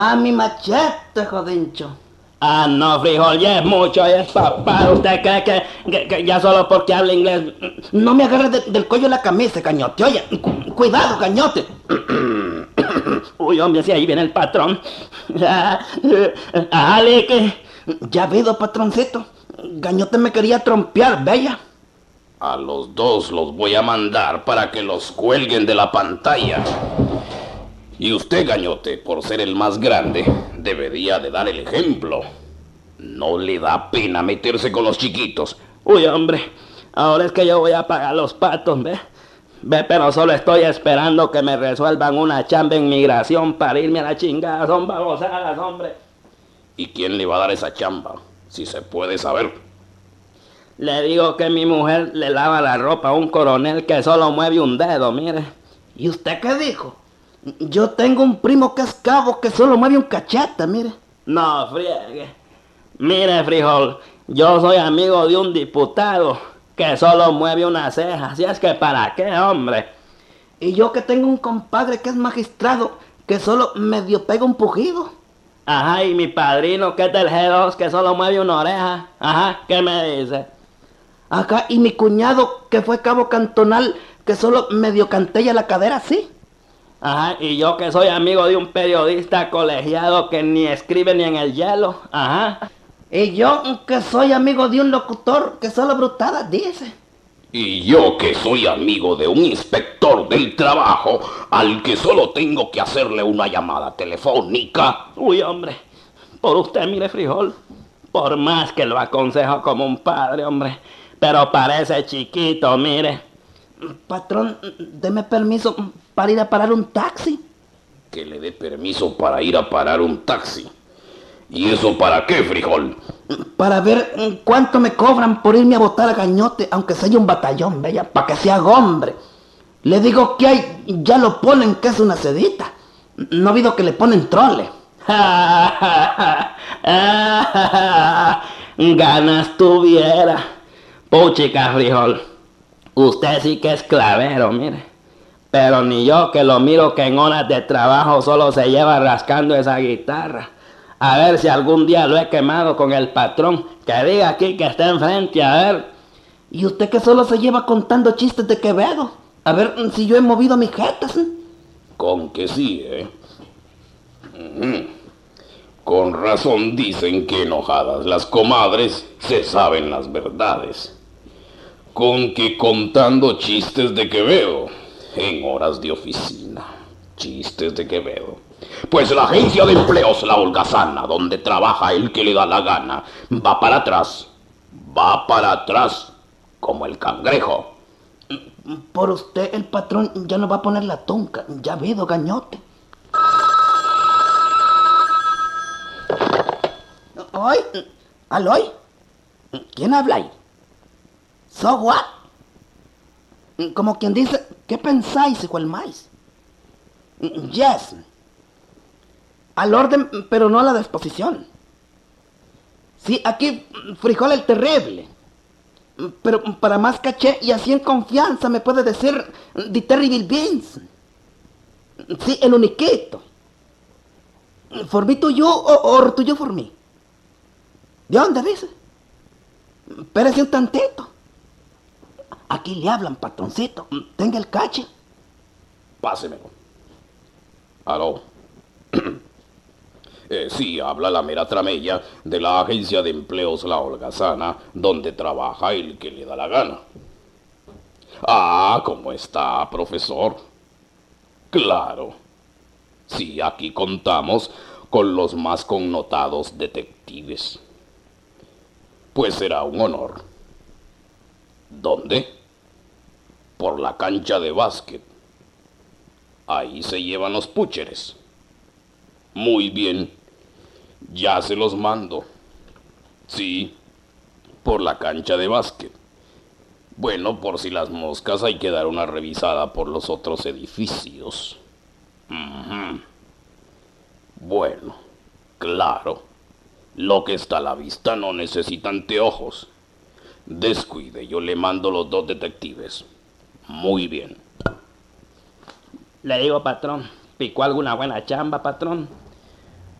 A mi machete, jodincho. Ah, no, frijol, ya es mucho, ya es papá. ¿Usted cree que ya solo porque habla inglés? No me agarres del cuello de la camisa, cañote. Oye, cuidado, cañote. Uy, hombre, si ahí viene el patrón. Ale, que... Ya vido, patroncito. Gañote me quería trompear, bella. A los dos los voy a mandar para que los cuelguen de la pantalla. Y usted, Gañote, por ser el más grande, debería de dar el ejemplo. No le da pena meterse con los chiquitos. Uy, hombre, ahora es que yo voy a pagar los patos, ¿ve? Ve, pero solo estoy esperando que me resuelvan una chamba en migración para irme a la chingada. Son babosadas, hombre. ¿Y quién le va a dar esa chamba? Si se puede saber. Le digo que mi mujer le lava la ropa a un coronel que solo mueve un dedo, mire. ¿Y usted qué dijo? Yo tengo un primo que es cabo que solo mueve un cachete, mire. No, friegue. Mire, frijol, yo soy amigo de un diputado que solo mueve una ceja. Así es que ¿para qué, hombre? Y yo que tengo un compadre que es magistrado que solo medio pega un pujido. Ajá, y mi padrino que es del G2 que solo mueve una oreja. Ajá, ¿qué me dice? Acá, y mi cuñado que fue cabo cantonal que solo medio cantella la cadera así. Ajá, y yo que soy amigo de un periodista colegiado que ni escribe ni en el hielo. Ajá. Y yo que soy amigo de un locutor que solo brutadas dice. Y yo que soy amigo de un inspector del trabajo al que solo tengo que hacerle una llamada telefónica. Uy, hombre, por usted, mire, frijol, por más que lo aconsejo como un padre, hombre, pero parece chiquito, mire. Patrón, deme permiso para ir a parar un taxi. Que le dé permiso para ir a parar un taxi. ¿Y eso para qué, frijol? Para ver cuánto me cobran por irme a botar a Gañote, aunque sea un batallón, bella, para que sea hombre. Le digo que hay, ya lo ponen que es una sedita. No ha habido que le ponen trole. Ganas tuviera. Puchica, frijol. Usted sí que es clavero, mire. Pero ni yo que lo miro que en horas de trabajo solo se lleva rascando esa guitarra. A ver si algún día lo he quemado con el patrón. Que diga aquí que está enfrente, a ver. ¿Y usted que solo se lleva contando chistes de Quevedo? A ver si yo he movido mis jetas. Con que sí, ¿eh? Con razón dicen que enojadas las comadres se saben las verdades. Con que contando chistes de Quevedo en horas de oficina. Chistes de Quevedo. Pues la agencia de empleos La Holgazana, donde trabaja el que le da la gana, va para atrás, como el cangrejo. Por usted el patrón ya no va a poner la tunca, ya ha habido Gañote. ¿Hoy? ¿Aloy? ¿Quién habla ahí? ¿So what? Como quien dice, ¿qué pensáis, hijo el maíz? Yes. Al orden, pero no a la disposición. Sí, aquí frijol el terrible. Pero para más caché y así en confianza me puede decir The Terrible Beans. Sí, el uniquito. ¿For me to you o to you for me? ¿De dónde dice? Espérese un tantito. Aquí le hablan, patroncito. Tenga el cache. Pásemelo. Aló. Sí, habla la mera tramella de la agencia de empleos La Holgazana, donde trabaja el que le da la gana. Ah, ¿cómo está, profesor? Claro. Sí, aquí contamos con los más connotados detectives. Pues será un honor. ¿Dónde? Por la cancha de básquet. Ahí se llevan los púcheres. Muy bien. Ya se los mando. Sí, por la cancha de básquet. Bueno, por si las moscas hay que dar una revisada por los otros edificios. Bueno, claro. Lo que está a la vista no necesita anteojos. Descuide, yo le mando los dos detectives. Muy bien. Le digo, patrón, ¿picó alguna buena chamba, patrón?